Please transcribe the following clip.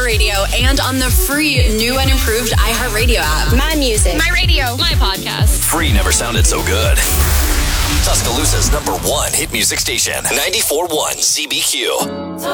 Radio and on the free new and improved iHeartRadio app. My music. My radio. My podcast. Free never sounded so good. Tuscaloosa's #1 hit music station, 94.1 CBQ.